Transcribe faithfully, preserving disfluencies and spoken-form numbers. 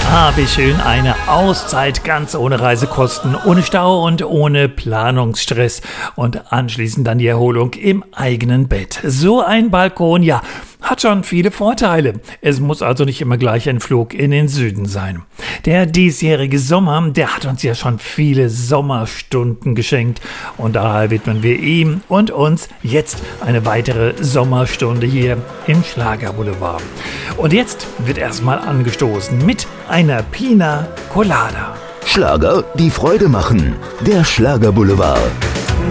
Ah, wie schön, eine Auszeit ganz ohne Reisekosten, ohne Stau und ohne Planungsstress und anschließend dann die Erholung im eigenen Bett. So ein Balkon, ja, hat schon viele Vorteile. Es muss also nicht immer gleich ein Flug in den Süden sein. Der diesjährige Sommer, der hat uns ja schon viele Sommerstunden geschenkt und daher widmen wir ihm und uns jetzt eine weitere Sommerstunde hier im Schlagerboulevard. Und jetzt wird erstmal angestoßen mit einer Pina Colada. Schlager, die Freude machen. Der Schlagerboulevard.